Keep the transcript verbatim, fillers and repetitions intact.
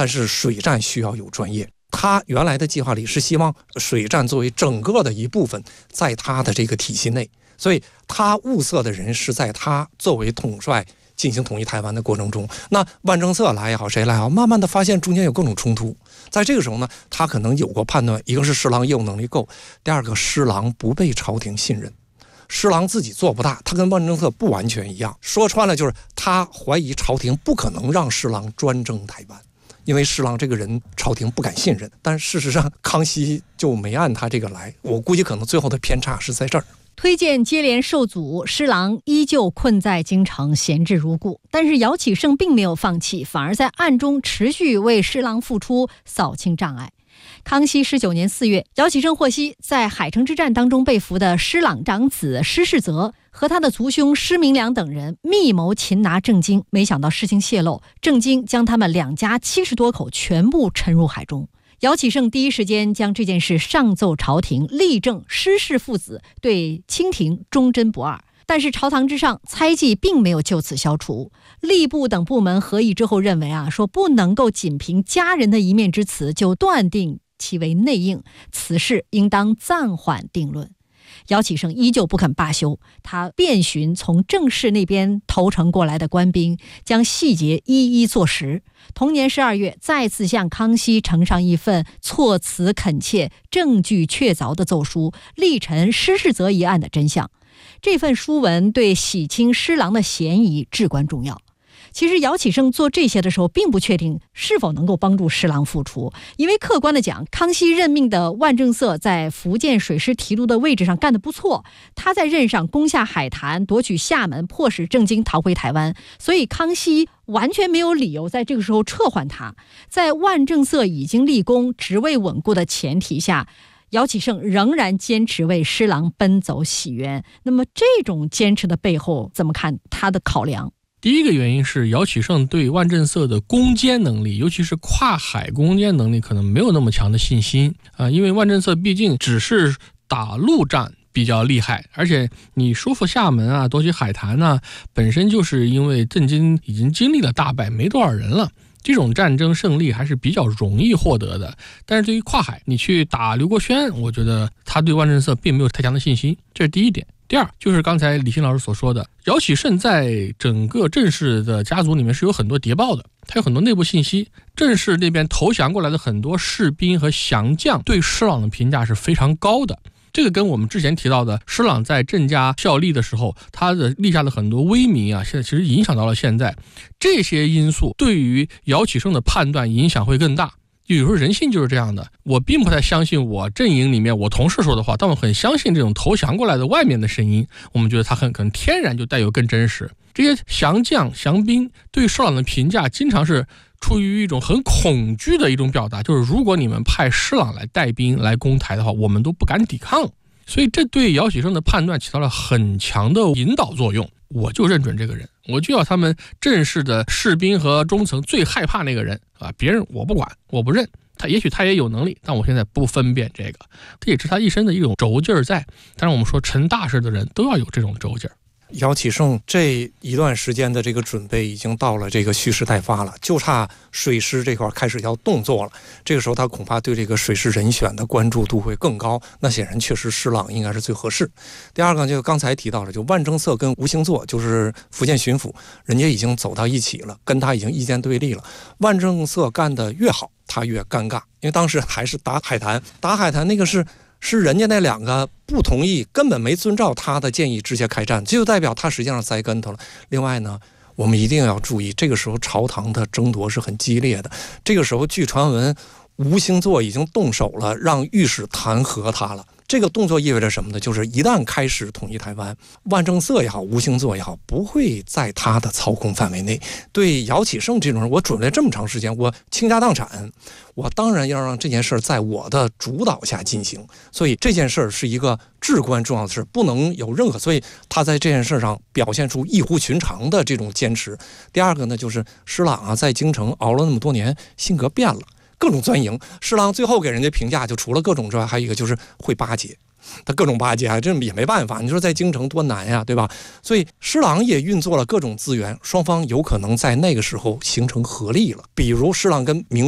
但是水战需要有专业。他原来的计划里是希望水战作为整个的一部分，在他的这个体系内，所以他物色的人是在他作为统帅进行统一台湾的过程中。那万正色来也好，谁来也好，慢慢的发现中间有各种冲突。在这个时候呢，他可能有过判断，一个是施琅业务能力够，第二个施琅不被朝廷信任。施琅自己做不大，他跟万正色不完全一样，说穿了就是他怀疑朝廷不可能让施琅专政台湾，因为施琅这个人朝廷不敢信任。但事实上康熙就没按他这个来，我估计可能最后的偏差是在这儿。 推荐接连受阻，施琅依旧困在京城，闲置如故。但是姚启圣并没有放弃，反而在暗中持续为施琅付出，扫清障碍。康熙十九年四月，姚启圣获悉在海城之战当中被俘的施琅长子施世泽和他的族兄施明良等人密谋擒拿郑经，没想到事情泄露，郑经将他们两家七十多口全部沉入海中。姚启圣第一时间将这件事上奏朝廷，力证施氏父子对清廷忠贞不二。但是朝堂之上，猜忌并没有就此消除。吏部等部门合议之后认为啊，说不能够仅凭家人的一面之词就断定其为内应，此事应当暂缓定论。姚启圣依旧不肯罢休，他遍寻从郑氏那边投诚过来的官兵，将细节一一作实。同年十二月，再次向康熙呈上一份措辞恳切、证据确凿的奏书，力陈施世泽一案的真相。这份书文对洗清施琅的嫌疑至关重要。其实姚启圣做这些的时候并不确定是否能够帮助施琅复出，因为客观的讲，康熙任命的万正色在福建水师提督的位置上干得不错，他在任上攻下海坛，夺取厦门，迫使郑经逃回台湾，所以康熙完全没有理由在这个时候撤换他。在万正色已经立功、职位稳固的前提下，姚启圣仍然坚持为施琅奔走洗冤。那么这种坚持的背后怎么看他的考量？ 第一个原因是姚启圣对万正色的攻坚能力，尤其是跨海攻坚能力可能没有那么强的信心啊、呃，因为万正色毕竟只是打陆战比较厉害，而且你收复厦门啊，夺取海坛啊，本身就是因为郑经已经经历了大败，没多少人了。这种战争胜利还是比较容易获得的，但是对于跨海你去打刘国轩，我觉得他对万正色并没有太强的信心，这是第一点。第二，就是刚才李欣老师所说的，姚启圣在整个郑氏的家族里面是有很多谍报的，他有很多内部信息。郑氏那边投降过来的很多士兵和降将对施琅的评价是非常高的，这个跟我们之前提到的施琅在郑家效力的时候，他的立下的很多威名啊，现在其实影响到了现在。这些因素对于姚启圣的判断影响会更大。有时候人性就是这样的，我并不太相信我阵营里面我同事说的话，但我很相信这种投降过来的外面的声音，我们觉得他很可能天然就带有更真实。这些降将降兵对施琅的评价经常是出于一种很恐惧的一种表达，就是如果你们派施琅来带兵来攻台的话，我们都不敢抵抗。所以这对姚启圣的判断起到了很强的引导作用，我就认准这个人，我就要他们正式的士兵和中层最害怕那个人啊，别人我不管，我不认他，也许他也有能力，但我现在不分辨这个，这也是他一身的一种轴劲儿在。当然我们说成大事的人都要有这种轴劲儿。 姚启圣这一段时间的这个准备已经到了这个蓄势待发了，就差水师这块开始要动作了。这个时候他恐怕对这个水师人选的关注度会更高，那显然确实施琅应该是最合适。第二个就刚才提到了，就万正色跟吴兴作就是福建巡抚，人家已经走到一起了，跟他已经意见对立了。万正色干得越好，他越尴尬，因为当时还是打海坛，打海坛那个是是人家那两个不同意，根本没遵照他的建议直接开战，这就代表他实际上栽跟头了。另外呢，我们一定要注意，这个时候朝堂的争夺是很激烈的。这个时候据传闻，吴兴作已经动手了，让御史弹劾他了。这个动作意味着什么呢？就是一旦开始统一台湾，万正色也好，吴兴作也好，不会在他的操控范围内。对姚启圣这种人，我准备这么长时间，我倾家荡产，我当然要让这件事在我的主导下进行。所以这件事是一个至关重要的事，不能有任何，所以他在这件事上表现出异乎寻常的这种坚持。第二个呢，就是施琅啊，在京城熬了那么多年，性格变了，各种钻营。施琅最后给人家评价，就除了各种之外，还有一个就是会巴结，他各种巴结，这也没办法。你说在京城多难呀，对吧？所以施琅也运作了各种资源，双方有可能在那个时候形成合力了。比如施琅跟明